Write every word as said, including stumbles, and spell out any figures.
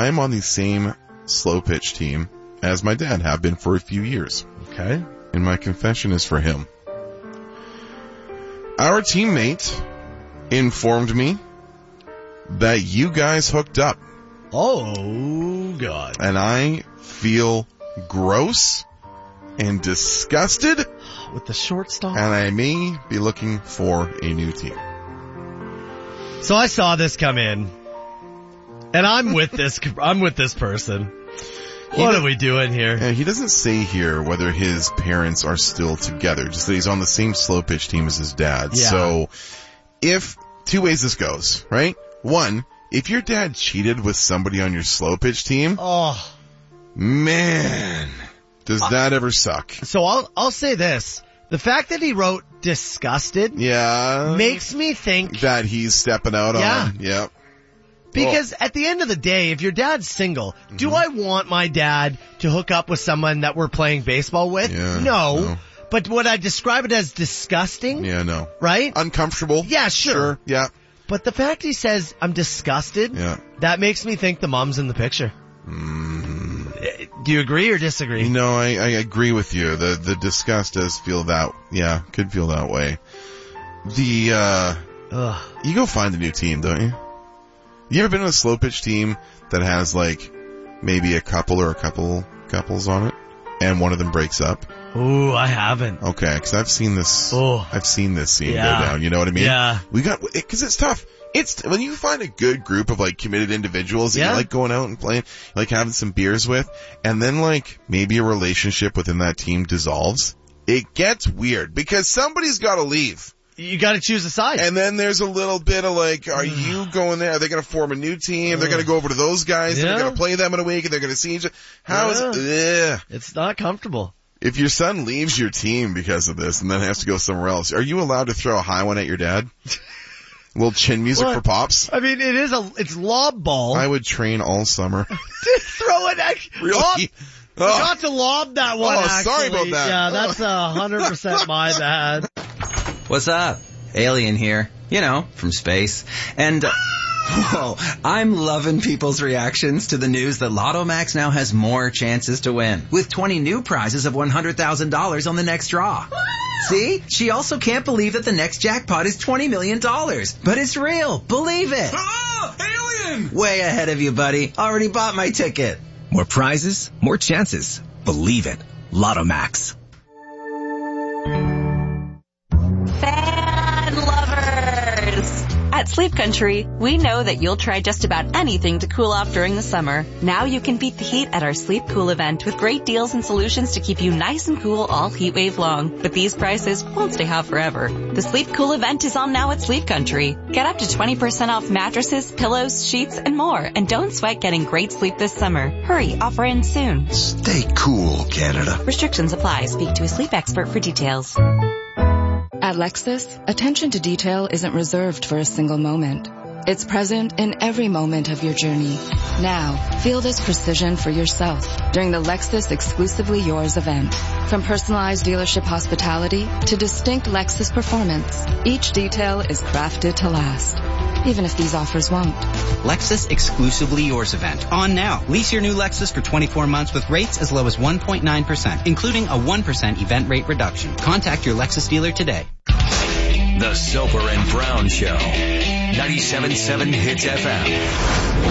I'm on the same slow pitch team as my dad, have been for a few years. Okay. And my confession is for him. Our teammate informed me that you guys hooked up. Oh, God. And I feel gross and disgusted. With the shortstop? And I may be looking for a new team. So I saw this come in. And I'm with this, I'm with this person. What are we doing here? Yeah, he doesn't say here whether his parents are still together. Just that he's on the same slow pitch team as his dad. Yeah. So if, two ways this goes, right? One, if your dad cheated with somebody on your slow pitch team, oh man, does that uh, ever suck? So I'll, I'll say this. The fact that he wrote disgusted yeah, makes me think that he's stepping out yeah. on, yep. Because at the end of the day, if your dad's single, mm-hmm. do I want my dad to hook up with someone that we're playing baseball with? Yeah, no. no. But would I describe it as disgusting? Yeah, no. Right? Uncomfortable? Yeah, sure. Sure, yeah. But the fact he says, I'm disgusted, yeah. that makes me think the mom's in the picture. Mm. Do you agree or disagree? No, I, I agree with you. The the disgust does feel that, yeah, could feel that way. The, uh, Ugh. You go find a new team, don't you? You ever been on a slow pitch team that has like maybe a couple or a couple couples on it and one of them breaks up? Ooh, I haven't. Okay, because I've seen this, Ooh. I've seen this scene yeah. go down, you know what I mean? Yeah. We got, because it's tough. It's, when you find a good group of like committed individuals that yeah. you like going out and playing, like having some beers with, and then like maybe a relationship within that team dissolves, it gets weird because somebody's got to leave. You got to choose a side. And then there's a little bit of like, are you going there? Are they going to form a new team? They're going to go over to those guys. Yeah. They're going to play them in a week and they're going to see each other. How yeah. is it? Ugh. It's not comfortable. If your son leaves your team because of this and then has to go somewhere else, are you allowed to throw a high one at your dad? A little chin music what? for pops? I mean, it is a, it's lob ball. I would train all summer. Throw it at, really? Lob, oh. Forgot to lob that one, Oh, actually. sorry about that. Yeah, that's a hundred percent my bad. What's up? Alien here. You know, from space. And, uh, whoa, I'm loving people's reactions to the news that Lotto Max now has more chances to win, with twenty new prizes of one hundred thousand dollars on the next draw. See? She also can't believe that the next jackpot is twenty million dollars. But it's real. Believe it. Oh, alien! Way ahead of you, buddy. Already bought my ticket. More prizes, more chances. Believe it. Lotto Max. Fan lovers! At Sleep Country, we know that you'll try just about anything to cool off during the summer. Now you can beat the heat at our Sleep Cool event with great deals and solutions to keep you nice and cool all heat wave long. But these prices won't stay hot forever. The Sleep Cool event is on now at Sleep Country. Get up to twenty percent off mattresses, pillows, sheets, and more. And don't sweat getting great sleep this summer. Hurry, offer ends soon. Stay cool, Canada. Restrictions apply. Speak to a sleep expert for details. At Lexus, attention to detail isn't reserved for a single moment. It's present in every moment of your journey. Now, feel this precision for yourself during the Lexus Exclusively Yours event. From personalized dealership hospitality to distinct Lexus performance, each detail is crafted to last, even if these offers won't. Lexus Exclusively Yours event. On now. Lease your new Lexus for twenty-four months with rates as low as one point nine percent, including a one percent event rate reduction. Contact your Lexus dealer today. The Soper and Brown Show. ninety-seven point seven Hits F M.